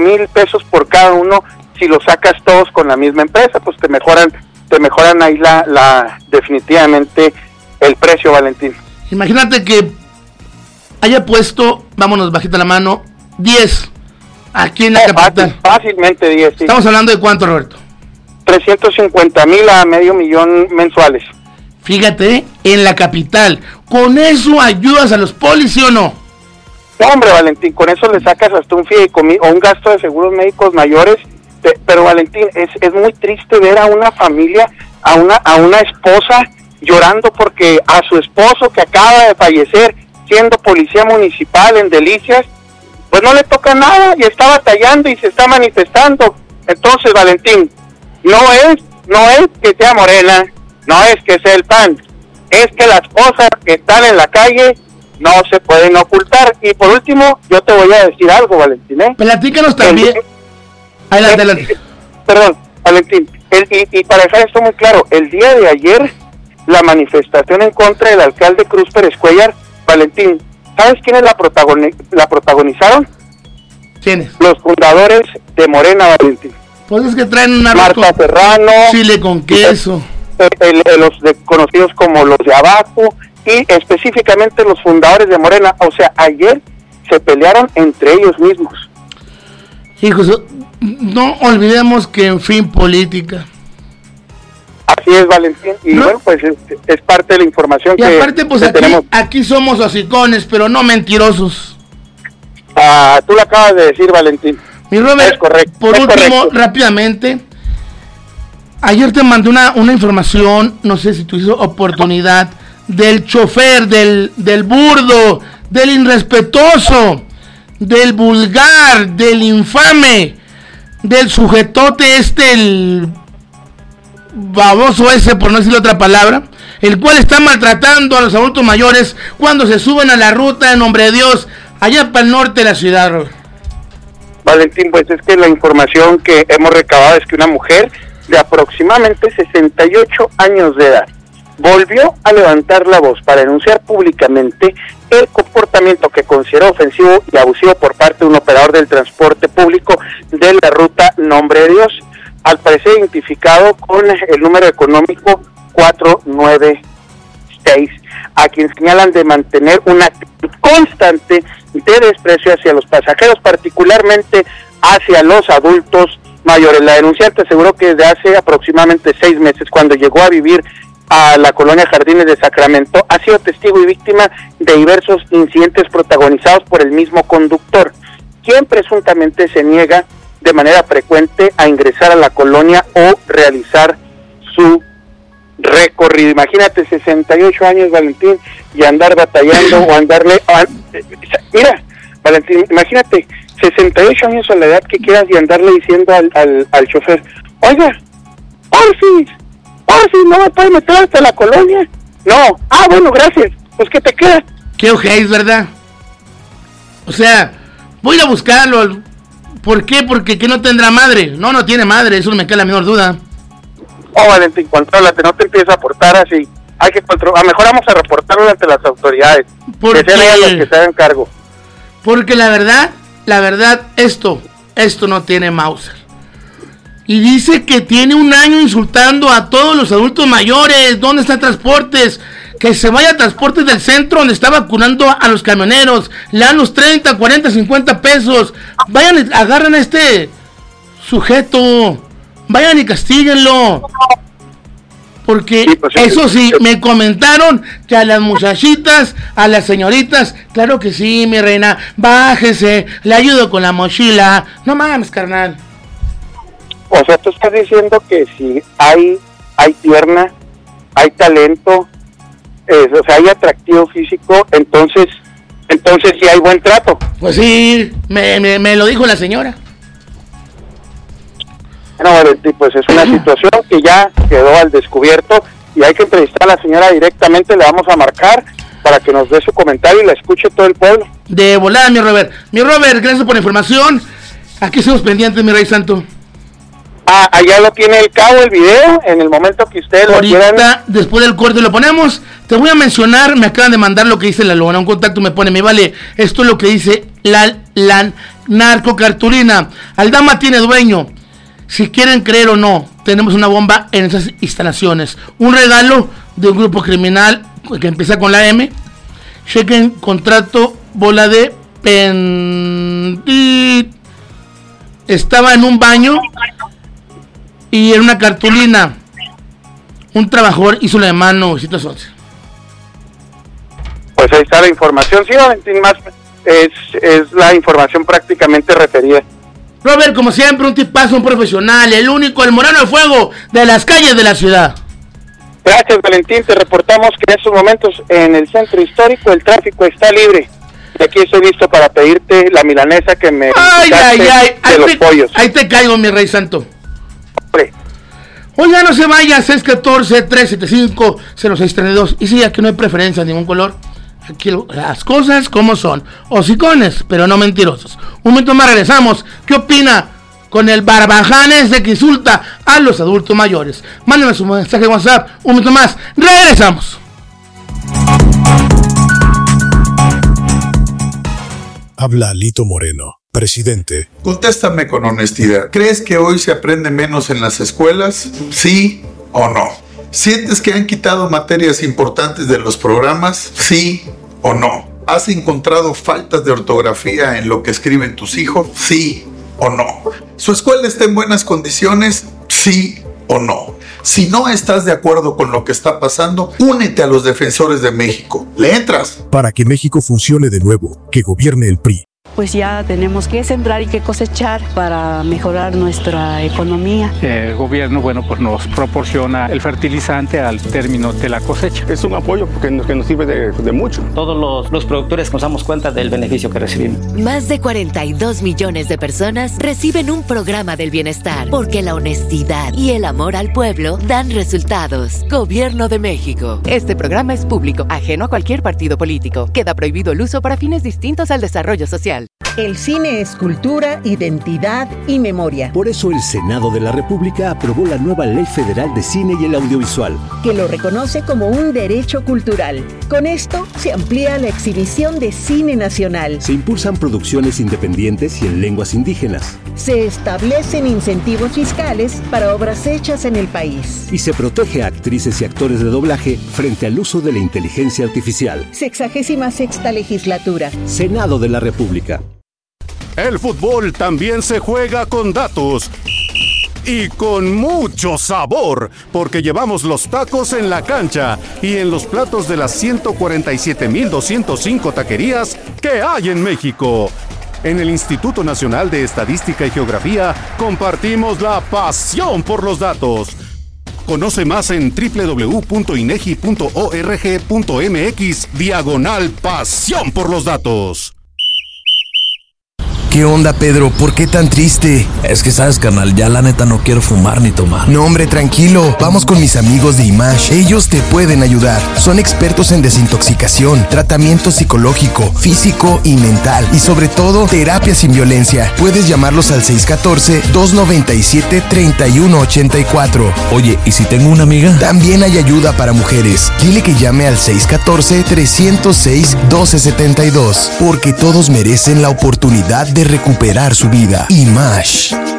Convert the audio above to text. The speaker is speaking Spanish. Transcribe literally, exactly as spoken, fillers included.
mil pesos por cada uno si los sacas todos con la misma empresa, pues te mejoran, te mejoran ahí la, la definitivamente el precio, Valentín. Imagínate que haya puesto, vámonos bajita la mano, diez aquí en la no, capital. Fácil, fácilmente diez, sí. Estamos hablando de cuánto, Roberto. trescientos cincuenta mil a medio millón mensuales. Fíjate, en la capital. ¿Con eso ayudas a los polis, sí o no? No, hombre, Valentín, con eso le sacas hasta un fideicomiso o un gasto de seguros médicos mayores. Pero, Valentín, es, es muy triste ver a una familia, a una, a una esposa llorando porque a su esposo que acaba de fallecer siendo policía municipal en Delicias, pues no le toca nada y está batallando y se está manifestando. Entonces, Valentín, no es, no es que sea Morena, no es que sea el P A N, es que las cosas que están en la calle no se pueden ocultar. Y por último, yo te voy a decir algo, Valentín, ¿eh? Platícanos también. El, adelante, el, adelante. Perdón, Valentín, el, y, y para dejar esto muy claro, el día de ayer, la manifestación en contra del alcalde Cruz Pérez Cuellar, Valentín, ¿sabes quiénes la, protagoni la protagonizaron? ¿Quiénes? Los fundadores de Morena, Valentín. Pues es que traen una Marta Serrano, chile con queso, el, el, el, los de, conocidos como los de abajo, y específicamente los fundadores de Morena. O sea, ayer se pelearon entre ellos mismos. Hijos, no olvidemos que en fin política. Así es, Valentín, y ¿no? Bueno, pues es, es parte de la información y que, aparte, pues que aquí, tenemos. Aquí somos hocicones, pero no mentirosos. Ah, tú lo acabas de decir, Valentín. Mi Robert, es correcto, por es último, correcto. rápidamente, ayer te mandé una, una información, no sé si tuviste oportunidad, del chofer, del, del burdo, del irrespetuoso, del vulgar, del infame, del sujetote este, el baboso ese, por no decir otra palabra, el cual está maltratando a los adultos mayores cuando se suben a la ruta en nombre de Dios, allá para el norte de la ciudad, Robert. Valentín, pues es que la información que hemos recabado es que una mujer de aproximadamente sesenta y ocho años de edad volvió a levantar la voz para denunciar públicamente el comportamiento que consideró ofensivo y abusivo por parte de un operador del transporte público de la ruta Nombre de Dios, al parecer identificado con el número económico cuatro nueve seis, a quien señalan de mantener una actitud constante de desprecio hacia los pasajeros, particularmente hacia los adultos mayores. La denunciante aseguró que desde hace aproximadamente seis meses, cuando llegó a vivir a la colonia Jardines de Sacramento, ha sido testigo y víctima de diversos incidentes protagonizados por el mismo conductor, quien presuntamente se niega de manera frecuente a ingresar a la colonia o realizar su recorrido. Imagínate, sesenta y ocho años, Valentín, y andar batallando o andarle... A, mira, Valentín, imagínate, sesenta y ocho años a la edad que quieras y andarle diciendo al, al, al chofer, oiga, porfis, porfis, no me puede meter hasta la colonia. No, ah, bueno, gracias, pues ¿qué te queda? Qué ojéis, ¿verdad? O sea, voy a buscarlo. ¿Por qué? Porque ¿qué no tendrá madre? No, no tiene madre, eso no me queda la menor duda. Oh, Valentín, contrólate, no te empieces a portar así. Hay que controlar, mejor vamos a reportarlo ante las autoridades, que sean ellas las que se hagan cargo. Porque la verdad, la verdad, esto, esto no tiene Mauser. Y dice que tiene un año insultando a todos los adultos mayores. ¿Dónde está Transportes? Que se vaya a Transportes del centro, donde está vacunando a los camioneros. Le dan los treinta, cuarenta, cincuenta pesos. Vayan, agarren a este sujeto. Vayan y castíguenlo. Porque sí, pues, eso sí, me comentaron que a las muchachitas, a las señoritas, claro que sí, mi reina, bájese, le ayudo con la mochila. No mames, carnal. O sea, tú estás diciendo que si hay, hay pierna, hay talento, eh, o sea, hay atractivo físico, entonces, entonces sí hay buen trato. Pues sí, me, me, me lo dijo la señora. Bueno, Valentín, pues es una situación que ya quedó al descubierto y hay que entrevistar a la señora directamente, le vamos a marcar para que nos dé su comentario y la escuche todo el pueblo. De volada, mi Robert. Mi Robert, gracias por la información. Aquí estamos pendientes, mi rey santo. Ah, allá lo tiene el cabo, el video, en el momento que ustedes lo quieran. Ahorita, después del corte lo ponemos. Te voy a mencionar, me acaban de mandar lo que dice la lona, un contacto me pone, me vale, esto es lo que dice la, la Narcocartulina. Aldama tiene dueño. Si quieren creer o no, tenemos una bomba en esas instalaciones. Un regalo de un grupo criminal que empieza con la M. Chequen contrato, bola de pendit. Estaba en un baño y en una cartulina. Un trabajador hizo la de mano, ciento once. Pues ahí está la información, sí, Valentín, más es, es la información prácticamente referida. Robert, como siempre, un tipazo, un profesional, el único, el moreno de fuego de las calles de la ciudad. Gracias, Valentín, te reportamos que en estos momentos en el centro histórico el tráfico está libre. Y aquí estoy listo para pedirte la milanesa que me ay, ay, ay, de ahí los te, pollos. Ahí te caigo, mi rey santo. Hombre. Oiga, no se vaya, seis uno cuatro, tres siete cinco, cero seis tres dos. Y sí, aquí no hay preferencia en ningún color. Aquí las cosas como son. Hocicones, pero no mentirosos. Un momento más regresamos. ¿Qué opina con el barbaján ese que insulta a los adultos mayores? Mándenme su mensaje de WhatsApp. Un momento más. Regresamos. Habla Alito Moreno, presidente. Contéstame con honestidad. ¿Crees que hoy se aprende menos en las escuelas? ¿Sí o no? ¿Sientes que han quitado materias importantes de los programas? ¿Sí o no? ¿Has encontrado faltas de ortografía en lo que escriben tus hijos? ¿Sí o no? ¿Su escuela está en buenas condiciones? ¿Sí o no? Si no estás de acuerdo con lo que está pasando, únete a los defensores de México. ¿Le entras? Para que México funcione de nuevo, que gobierne el P R I. Pues ya tenemos que sembrar y que cosechar para mejorar nuestra economía. El gobierno, bueno, pues nos proporciona el fertilizante al término de la cosecha. Es un apoyo porque nos, que nos sirve de, de mucho. Todos los, los productores nos damos cuenta del beneficio que recibimos. Más de cuarenta y dos millones de personas reciben un programa del bienestar porque la honestidad y el amor al pueblo dan resultados. Gobierno de México. Este programa es público, ajeno a cualquier partido político. Queda prohibido el uso para fines distintos al desarrollo social. El cine es cultura, identidad y memoria. Por eso el Senado de la República aprobó la nueva Ley Federal de Cine y el Audiovisual, que lo reconoce como un derecho cultural. Con esto se amplía la exhibición de cine nacional. Se impulsan producciones independientes y en lenguas indígenas. Se establecen incentivos fiscales para obras hechas en el país. Y se protege a actrices y actores de doblaje frente al uso de la inteligencia artificial. Sexagésima sexta legislatura. Senado de la República. El fútbol también se juega con datos y con mucho sabor, porque llevamos los tacos en la cancha y en los platos de las ciento cuarenta y siete mil doscientos cinco taquerías que hay en México. En el Instituto Nacional de Estadística y Geografía compartimos la pasión por los datos. Conoce más en doble u doble u doble u punto inegi punto org punto mx diagonal pasión por los datos. ¿Qué onda, Pedro? ¿Por qué tan triste? Es que sabes, carnal, ya la neta no quiero fumar ni tomar. No, hombre, tranquilo. Vamos con mis amigos de Imash. Ellos te pueden ayudar. Son expertos en desintoxicación, tratamiento psicológico, físico y mental. Y sobre todo, terapia sin violencia. Puedes llamarlos al seis uno cuatro, dos nueve siete, tres uno ocho cuatro. Oye, ¿y si tengo una amiga? También hay ayuda para mujeres. Dile que llame al seis uno cuatro, tres cero seis, uno dos siete dos. Porque todos merecen la oportunidad de recuperar su vida. Imash.